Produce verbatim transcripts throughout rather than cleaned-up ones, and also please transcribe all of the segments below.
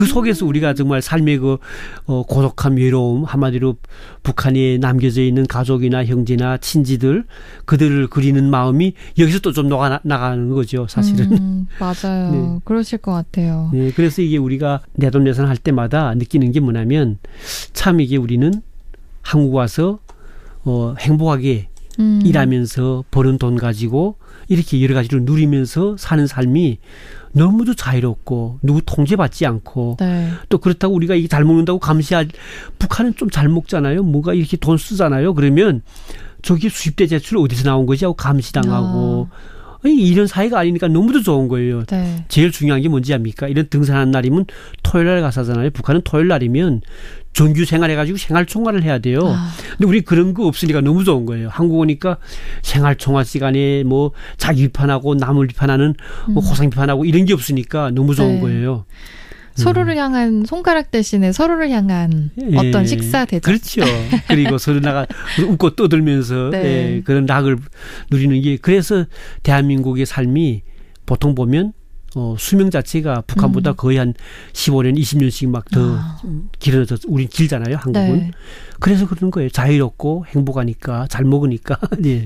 그 속에서 우리가 정말 삶의 그 어, 고독함, 외로움, 한마디로 북한에 남겨져 있는 가족이나 형제나 친지들 그들을 그리는 마음이 여기서 또 좀 녹아 나가는 거죠, 사실은. 음, 맞아요. 네. 그러실 것 같아요. 네, 그래서 이게 우리가 내돈내산 할 때마다 느끼는 게 뭐냐면 참 이게 우리는 한국 와서 어, 행복하게 음. 일하면서 버는 돈 가지고 이렇게 여러 가지로 누리면서 사는 삶이 너무도 자유롭고 누구 통제받지 않고 네. 또 그렇다고 우리가 이게 잘 먹는다고 감시할 북한은 좀 잘 먹잖아요. 뭐가 이렇게 돈 쓰잖아요. 그러면 저게 수입대 제출 어디서 나온 거지 하고 감시당하고 아. 아니, 이런 사회가 아니니까 너무도 좋은 거예요. 네. 제일 중요한 게 뭔지 압니까? 이런 등산하는 날이면 토요일 날 가서 하잖아요. 북한은 토요일 날이면 정규 생활해가지고 생활총괄을 해야 돼요. 아. 근데 우리 그런 거 없으니까 너무 좋은 거예요. 한국 오니까 생활총괄 시간에 뭐 자기 비판하고 남을 비판하는 음. 뭐 호상 비판하고 이런 게 없으니까 너무 좋은 네. 거예요. 서로를 음. 향한 손가락 대신에 서로를 향한 예. 어떤 식사 대접. 그렇죠. 그리고 서로 나가 웃고 떠들면서 네. 예, 그런 낙을 누리는 게 그래서 대한민국의 삶이 보통 보면 어, 수명 자체가 북한보다 음. 거의 한 십오 년, 이십 년씩 막 더 아. 길어져, 우린 길잖아요, 한국은. 네. 그래서 그런 거예요. 자유롭고 행복하니까, 잘 먹으니까. 네.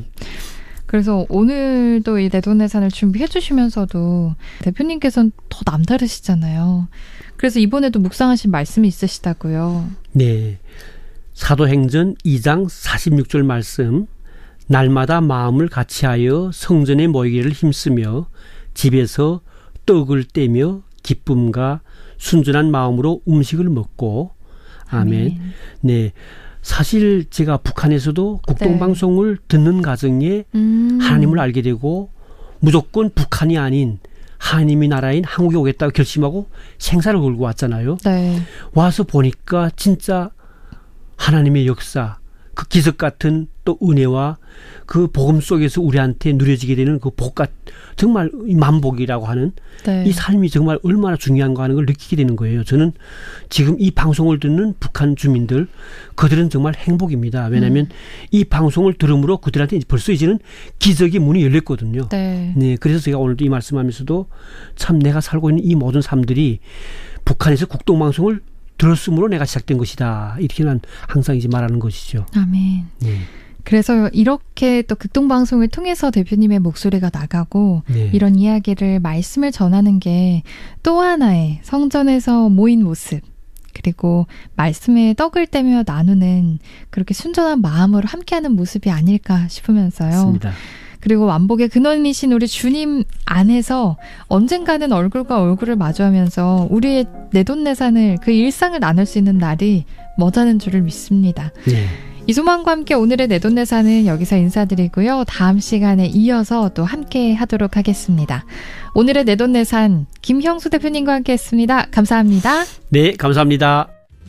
그래서 오늘도 이 내돈내산을 준비해 주시면서도 대표님께서는 더 남다르시잖아요. 그래서 이번에도 묵상하신 말씀이 있으시다고요. 네. 사도행전 이 장 사십육 절 말씀. 날마다 마음을 같이하여 성전에 모이기를 힘쓰며 집에서 떡을 떼며 기쁨과 순전한 마음으로 음식을 먹고 아멘. 아멘. 네. 사실 제가 북한에서도 국동방송을 네. 듣는 과정에 음. 하나님을 알게 되고 무조건 북한이 아닌 하나님의 나라인 한국에 오겠다고 결심하고 생사를 걸고 왔잖아요. 네. 와서 보니까 진짜 하나님의 역사, 그 기적 같은 또 은혜와 그 복음 속에서 우리한테 누려지게 되는 그 복같 정말 만복이라고 하는 네. 이 삶이 정말 얼마나 중요한가 하는 걸 느끼게 되는 거예요. 저는 지금 이 방송을 듣는 북한 주민들 그들은 정말 행복입니다. 왜냐하면 음. 이 방송을 들음으로 그들한테 벌써 이제는 기적의 문이 열렸거든요. 네. 네, 그래서 제가 오늘도 이 말씀하면서도 참 내가 살고 있는 이 모든 삶들이 북한에서 국동방송을 들었으므로 내가 시작된 것이다. 이렇게 난 항상 이제 말하는 것이죠. 아멘. 네. 그래서 이렇게 또 극동방송을 통해서 대표님의 목소리가 나가고 네. 이런 이야기를 말씀을 전하는 게 또 하나의 성전에서 모인 모습 그리고 말씀에 떡을 떼며 나누는 그렇게 순전한 마음으로 함께하는 모습이 아닐까 싶으면서요. 맞습니다. 그리고 완복의 근원이신 우리 주님 안에서 언젠가는 얼굴과 얼굴을 마주하면서 우리의 내돈내산을 그 일상을 나눌 수 있는 날이 머다는 줄을 믿습니다. 네. 이 소망과 함께 오늘의 내돈내산은 여기서 인사드리고요. 다음 시간에 이어서 또 함께 하도록 하겠습니다. 오늘의 내돈내산 김형수 대표님과 함께 했습니다. 감사합니다. 네, 감사합니다.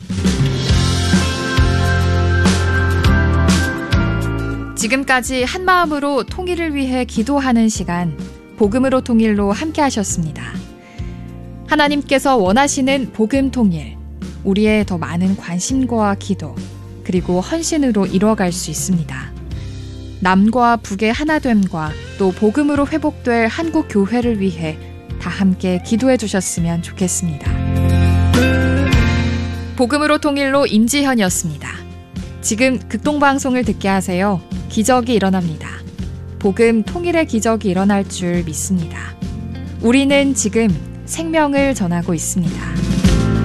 지금까지 한마음으로 통일을 위해 기도하는 시간, 복음으로 통일로 함께 하셨습니다. 하나님께서 원하시는 복음 통일, 우리의 더 많은 관심과 기도, 그리고 헌신으로 이루어갈 수 있습니다. 남과 북의 하나됨과 또 복음으로 회복될 한국 교회를 위해 다 함께 기도해 주셨으면 좋겠습니다. 복음으로 통일로 임지현이었습니다. 지금 극동방송을 듣게 하세요. 기적이 일어납니다. 복음 통일의 기적이 일어날 줄 믿습니다. 우리는 지금 생명을 전하고 있습니다.